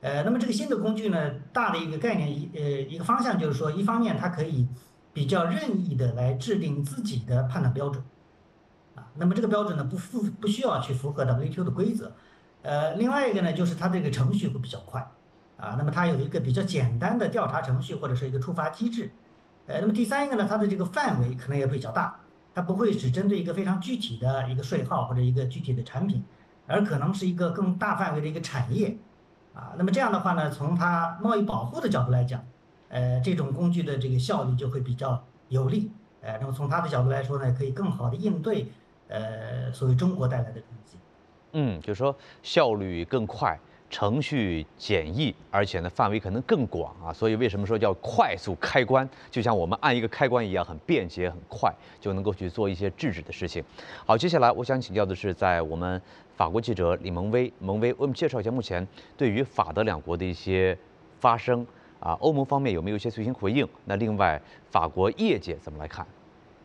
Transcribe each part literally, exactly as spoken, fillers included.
呃，那么这个新的工具呢，大的一个概念一呃一个方向就是说，一方面它可以比较任意的来制定自己的判断标准。啊，那么这个标准呢，不符不需要去符合 W T O 的规则。呃，另外一个呢，就是它这个程序会比较快。啊，那么它有一个比较简单的调查程序或者是一个触发机制。呃，那么第三一个呢，它的这个范围可能也比较大，它不会只针对一个非常具体的一个税号或者一个具体的产品，而可能是一个更大范围的一个产业。啊，那么这样的话呢，从它贸易保护的角度来讲，呃，这种工具的这个效率就会比较有利。呃，那么从它的角度来说呢，可以更好的应对呃所谓中国带来的冲击。 嗯，就是说效率更快，程序简易，而且呢范围可能更广啊。所以为什么说叫快速开关？就像我们按一个开关一样，很便捷、很快，就能够去做一些制止的事情。好，接下来我想请教的是，在我们法国记者李蒙威，蒙威为我们介绍一下目前对于法德两国的一些发生啊，欧盟方面有没有一些最新回应？那另外，法国业界怎么来看？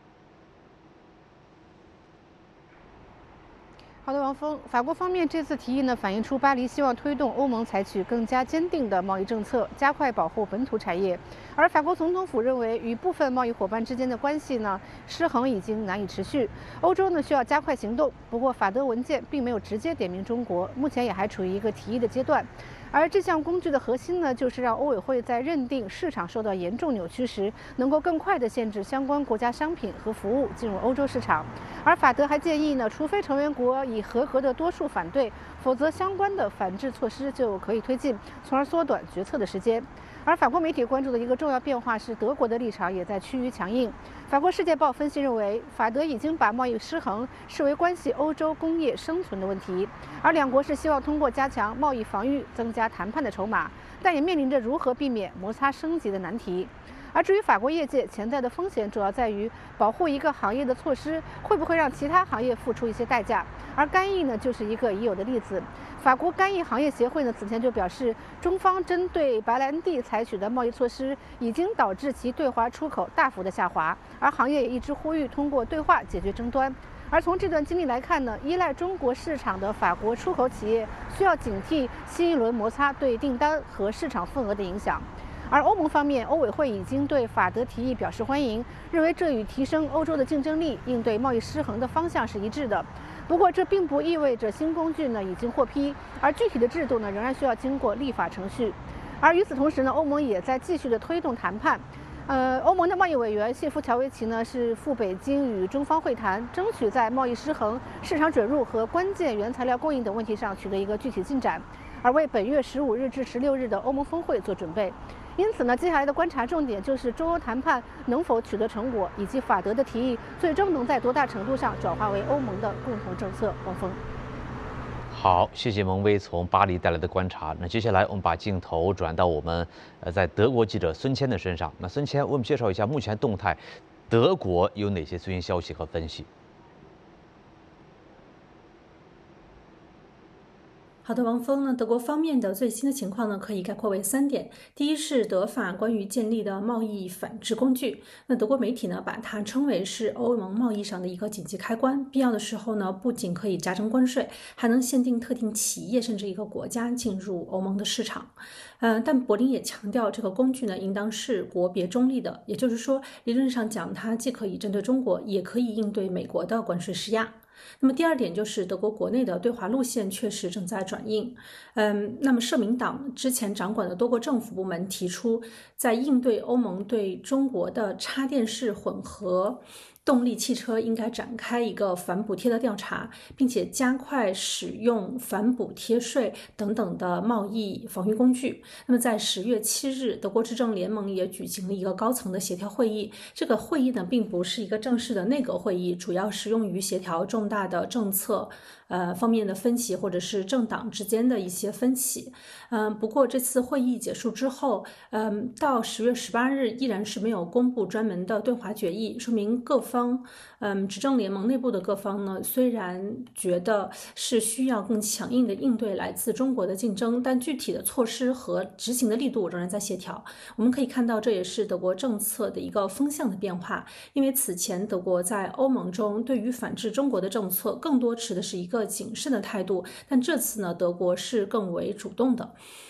好的，王峰，法国方面这次提议呢，反映出巴黎希望推动欧盟采取更加坚定的贸易政策，加快保护本土产业。而法国总统府认为，与部分贸易伙伴之间的关系呢失衡已经难以持续，欧洲呢需要加快行动。不过，法德文件并没有直接点名中国，目前也还处于一个提议的阶段。而这项工具的核心呢，就是让欧委会在认定市场受到严重扭曲时，能够更快地限制相关国家商品和服务进入欧洲市场。而法德还建议呢，除非成员国以合格的多数反对，否则相关的反制措施就可以推进，从而缩短决策的时间。而法国媒体关注的一个重要变化是，德国的立场也在趋于强硬。法国《世界报》分析认为，法德已经把贸易失衡视为关系欧洲工业生存的问题，而两国是希望通过加强贸易防御，增加谈判的筹码，但也面临着如何避免摩擦升级的难题。而至于法国业界潜在的风险，主要在于保护一个行业的措施会不会让其他行业付出一些代价。而干邑呢，就是一个已有的例子。法国干邑行业协会呢，此前就表示，中方针对白兰地采取的贸易措施已经导致其对华出口大幅的下滑，而行业也一直呼吁通过对话解决争端。而从这段经历来看呢，依赖中国市场的法国出口企业需要警惕新一轮摩擦对订单和市场份额的影响。而欧盟方面，欧委会已经对法德提议表示欢迎，认为这与提升欧洲的竞争力、应对贸易失衡的方向是一致的。不过，这并不意味着新工具呢已经获批，而具体的制度呢仍然需要经过立法程序。而与此同时呢，欧盟也在继续的推动谈判。呃，欧盟的贸易委员谢夫乔维奇呢是赴北京与中方会谈，争取在贸易失衡、市场准入和关键原材料供应等问题上取得一个具体进展，而为本月十五日至十六日的欧盟峰会做准备。因此呢，接下来的观察重点就是中欧谈判能否取得成果，以及法德的提议最终能在多大程度上转化为欧盟的共同政策。汪峰。 好，谢谢蒙威从巴黎带来的观察。那接下来我们把镜头转到我们呃在德国记者孙谦的身上。那孙谦，为我们介绍一下目前动态，德国有哪些最新消息和分析？ 好的，王峰呢？德国方面的最新的情况呢，可以概括为三点。第一是德法关于建立的贸易反制工具，那德国媒体呢把它称为是欧盟贸易上的一个紧急开关，必要的时候呢，不仅可以加征关税，还能限定特定企业甚至一个国家进入欧盟的市场。呃，但柏林也强调，这个工具呢应当是国别中立的，也就是说，理论上讲，它既可以针对中国，也可以应对美国的关税施压。那么第二点就是德国国内的对华路线确实正在转硬。嗯，那么社民党之前掌管的多个政府部门提出，在应对欧盟对中国的插电式混合动力汽车应该展开一个反补贴的调查，并且加快使用反补贴税等等的贸易防御工具。那么在十月七日，德国执政联盟也举行了一个高层的协调会议。这个会议呢，并不是一个正式的内阁会议，主要是用于协调重大的政策呃方面的分歧，或者是政党之间的一些分歧。嗯、呃，不过这次会议结束之后，嗯、呃，到十月十八日依然是没有公布专门的对华决议，说明各方。嗯，执政联盟内部的各方呢，虽然觉得是需要更强硬的应对来自中国的竞争，但具体的措施和执行的力度仍然在协调。我们可以看到，这也是德国政策的一个风向的变化，因为此前德国在欧盟中对于反制中国的政策更多持的是一个谨慎的态度，但这次呢，德国是更为主动的。